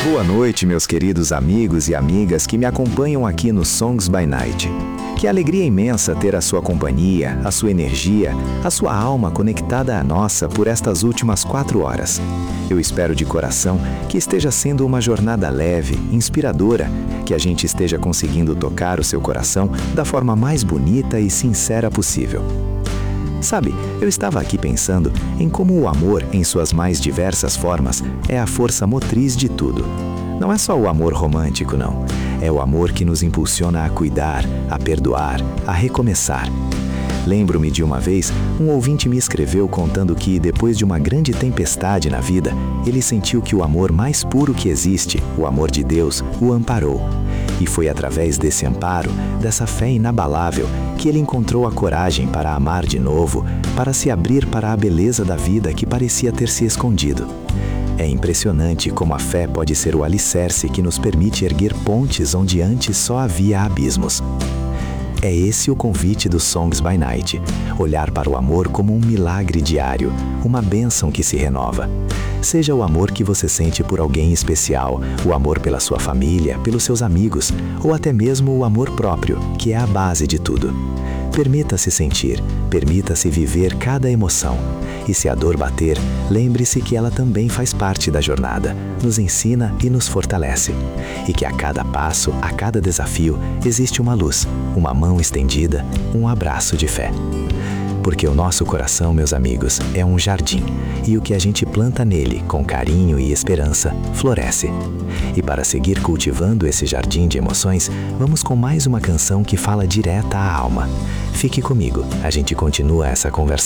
Boa noite, meus queridos amigos e amigas que me acompanham aqui no Songs by Night. Que alegria imensa ter a sua companhia, a sua energia, a sua alma conectada à nossa por estas últimas 4 horas. Eu espero de coração que esteja sendo uma jornada leve, inspiradora, que a gente esteja conseguindo tocar o seu coração da forma mais bonita e sincera possível. Sabe, eu estava aqui pensando em como o amor, em suas mais diversas formas, é a força motriz de tudo. Não é só o amor romântico, não. É o amor que nos impulsiona a cuidar, a perdoar, a recomeçar. Lembro-me de uma vez, um ouvinte me escreveu contando que, depois de uma grande tempestade na vida, ele sentiu que o amor mais puro que existe, o amor de Deus, o amparou. E foi através desse amparo, dessa fé inabalável, que ele encontrou a coragem para amar de novo, para se abrir para a beleza da vida que parecia ter se escondido. É impressionante como a fé pode ser o alicerce que nos permite erguer pontes onde antes só havia abismos. É esse o convite do Songs by Night, olhar para o amor como um milagre diário, uma bênção que se renova. Seja o amor que você sente por alguém especial, o amor pela sua família, pelos seus amigos, ou até mesmo o amor próprio, que é a base de tudo. Permita-se sentir, permita-se viver cada emoção. E se a dor bater, lembre-se que ela também faz parte da jornada, nos ensina e nos fortalece. E que a cada passo, a cada desafio, existe uma luz, uma mão estendida, um abraço de fé. Porque o nosso coração, meus amigos, é um jardim, e o que a gente planta nele, com carinho e esperança, floresce. E para seguir cultivando esse jardim de emoções, vamos com mais uma canção que fala direta à alma. Fique comigo, a gente continua essa conversa